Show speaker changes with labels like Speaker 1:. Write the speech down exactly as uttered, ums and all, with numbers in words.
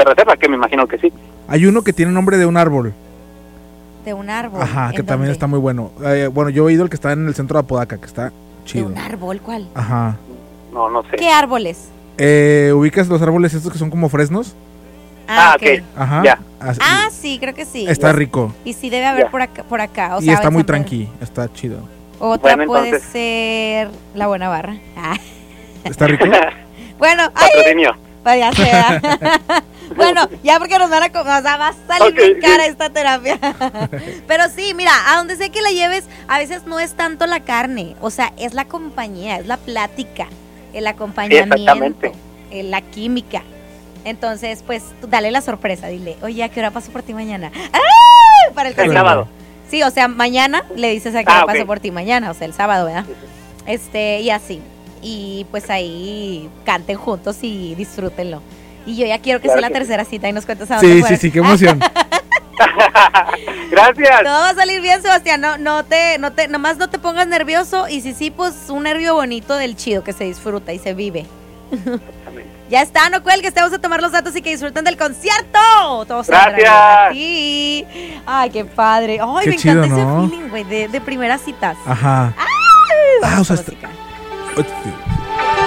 Speaker 1: de reserva, que me imagino que sí.
Speaker 2: Hay uno que tiene nombre de un árbol.
Speaker 3: De un árbol.
Speaker 2: Ajá, que
Speaker 3: ¿En
Speaker 2: también
Speaker 3: dónde?
Speaker 2: está muy bueno. Eh, bueno, yo he oído el que está en el centro de Apodaca, que está
Speaker 3: ¿De
Speaker 2: chido.
Speaker 3: un árbol? ¿Cuál?
Speaker 2: Ajá.
Speaker 1: No, no sé.
Speaker 3: ¿Qué árboles?
Speaker 2: Eh, ¿ubicas los árboles estos que son como fresnos?
Speaker 1: Ah,
Speaker 3: ok.
Speaker 1: ok.
Speaker 2: Ajá.
Speaker 1: Ya.
Speaker 2: Así-
Speaker 3: Ah, sí, creo que sí.
Speaker 2: Está rico.
Speaker 3: Y sí debe haber
Speaker 1: Ya.
Speaker 3: por acá, por acá. O
Speaker 2: Y
Speaker 3: sea,
Speaker 2: está
Speaker 3: en
Speaker 2: muy
Speaker 3: San Pedro.
Speaker 2: tranqui, está chido.
Speaker 3: Otra
Speaker 1: Bueno,
Speaker 3: puede
Speaker 1: entonces-
Speaker 3: ser la Buena Barra. Ah.
Speaker 2: ¿Está rico?
Speaker 3: Bueno, ay,
Speaker 1: Patrocinio.
Speaker 3: pues ya sea. Bueno, ya porque nos van a, co- o sea, va a salir
Speaker 1: Ok,
Speaker 3: bien cara
Speaker 1: sí.
Speaker 3: esta terapia. Pero sí, mira, a donde sé que la lleves, a veces no es tanto la carne, o sea, es la compañía, es la plática, el acompañamiento,
Speaker 1: exactamente.
Speaker 3: eh, la química. Entonces, pues, tú dale la sorpresa, dile, oye, ¿a qué hora paso por ti mañana? ¡Ah! Para el
Speaker 1: El
Speaker 3: casino.
Speaker 1: sábado.
Speaker 3: Sí, o sea, mañana le dices a qué
Speaker 1: Ah,
Speaker 3: hora
Speaker 1: ok.
Speaker 3: paso por ti mañana, o sea, el sábado, ¿verdad? Este, y así. Y pues ahí canten juntos y disfrútenlo. Y yo ya quiero que
Speaker 1: Claro
Speaker 3: sea la
Speaker 1: que sí.
Speaker 3: tercera cita y nos cuentes a dónde
Speaker 2: Sí, sí,
Speaker 3: fueron.
Speaker 2: sí, qué emoción.
Speaker 1: Gracias.
Speaker 3: Todo va a salir bien, Sebastián. No, no te, no te, nomás no te pongas nervioso. Y si sí, pues un nervio bonito del chido que se disfruta y se vive. Ya está, no cuelgues, te vamos a tomar los datos y que disfruten del concierto. Todos
Speaker 1: Gracias.
Speaker 3: Sí. Ay, qué padre. Ay,
Speaker 2: Qué
Speaker 3: me
Speaker 2: chido,
Speaker 3: encanta
Speaker 2: ¿no?
Speaker 3: ese feeling, güey, de, de primeras citas.
Speaker 2: Ajá.
Speaker 3: Vamos
Speaker 2: Ah, o sea,
Speaker 3: con
Speaker 2: está-
Speaker 3: música.
Speaker 2: Uy,